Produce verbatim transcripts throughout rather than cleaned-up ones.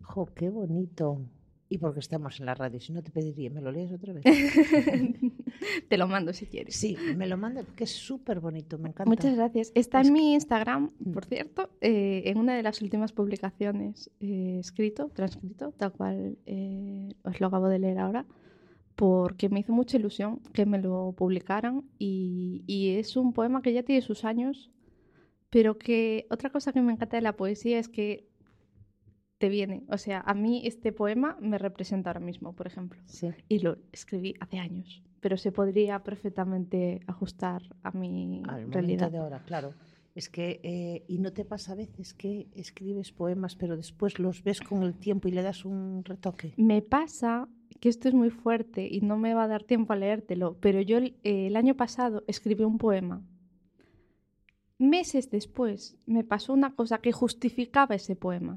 Jo, qué bonito. Y porque estamos en la radio, si no te pediría, ¿me lo lees otra vez? Te lo mando si quieres. Sí, me lo manda porque es súper bonito, me encanta. Muchas gracias. Está Es en que... mi Instagram, por cierto, eh, en una de las últimas publicaciones, eh, escrito, transcrito, tal cual eh, os lo acabo de leer ahora, porque me hizo mucha ilusión que me lo publicaran y, y es un poema que ya tiene sus años, pero que otra cosa que me encanta de la poesía es que te viene. O sea, a mí este poema me representa ahora mismo, por ejemplo. Sí. Y lo escribí hace años, pero se podría perfectamente ajustar a mi Al realidad. momento de ahora, claro. Es que, eh, ¿y no te pasa a veces que escribes poemas, pero después los ves con el tiempo y le das un retoque? Me pasa que esto es muy fuerte y no me va a dar tiempo a leértelo, pero yo eh, el año pasado escribí un poema. Meses después me pasó una cosa que justificaba ese poema.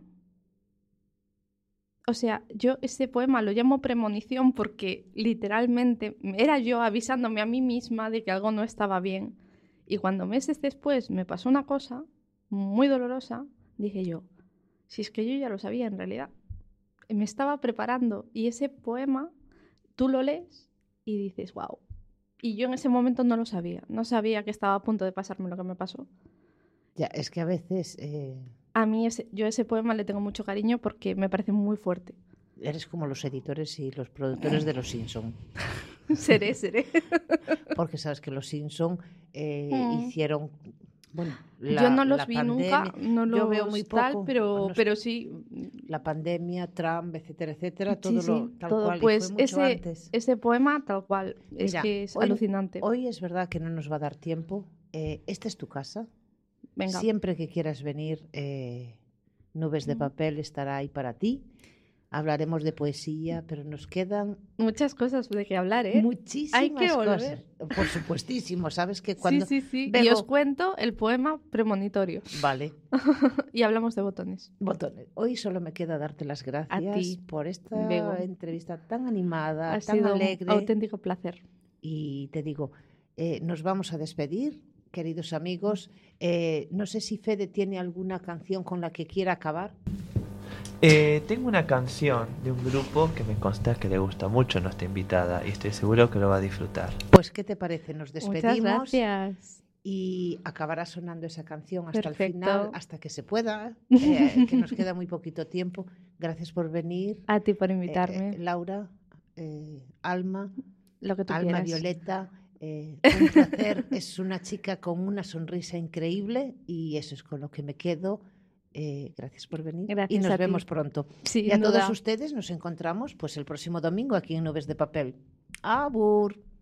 O sea, yo ese poema lo llamo premonición porque literalmente era yo avisándome a mí misma de que algo no estaba bien. Y cuando meses después me pasó una cosa muy dolorosa, dije yo, si es que yo ya lo sabía en realidad. Me estaba preparando y ese poema tú lo lees y dices, wow. Y yo en ese momento no lo sabía. No sabía que estaba a punto de pasarme lo que me pasó. Ya, es que a veces... Eh... A mí ese, yo a ese poema le tengo mucho cariño porque me parece muy fuerte. Eres como los editores y los productores de Los Simpson. seré, seré. Porque sabes que Los Simpson eh, mm. hicieron... Bueno, la, yo no los la vi pandemia, nunca, no los yo veo muy poco, tal, pero, no, pero sí. La pandemia, Trump, etcétera, etcétera, todo sí, sí, lo tal todo. cual. Pues y fue mucho ese, antes. ese poema tal cual, es Mira, que es hoy, alucinante. Hoy es verdad que no nos va a dar tiempo. Eh, esta es tu casa. Venga. Siempre que quieras venir, eh, Nubes de Papel estará ahí para ti. Hablaremos de poesía, pero nos quedan... Muchas cosas de que hablar, ¿eh? Muchísimas Hay que volver. cosas. Por supuestísimo, ¿sabes? Que cuando sí, sí, sí. vengo... Y os cuento el poema premonitorio. Vale. Y hablamos de botones. Botones. Hoy solo me queda darte las gracias a ti, por esta Bego. entrevista tan animada, ha tan sido alegre. Un auténtico placer. Y te digo, eh, nos vamos a despedir, queridos amigos. Eh, no sé si Fede tiene alguna canción con la que quiera acabar. Eh, tengo una canción de un grupo que me consta que le gusta mucho a nuestra invitada y estoy seguro que lo va a disfrutar. Pues, ¿qué te parece? Nos despedimos. Muchas gracias. Y acabará sonando esa canción hasta Perfecto. el final, hasta que se pueda, eh, que nos queda muy poquito tiempo. Gracias por venir. A ti por invitarme. Eh, Laura, eh, Alma, lo que tú Alma quieras. Violeta. Eh, un placer. Es una chica con una sonrisa increíble y eso es con lo que me quedo. Eh, gracias por venir. Gracias y nos a vemos ti. pronto. Sí, y a duda. todos ustedes nos encontramos pues el próximo domingo aquí en Nubes de Papel. ¡Abur!